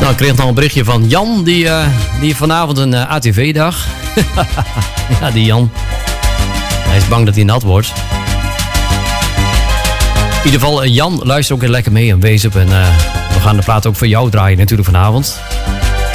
Nou, ik kreeg nog een berichtje van Jan, die vanavond een ATV-dag. Ja, die Jan. Hij is bang dat hij nat wordt. In ieder geval, Jan, luister ook lekker mee en wees op. En we gaan de plaat ook voor jou draaien natuurlijk vanavond.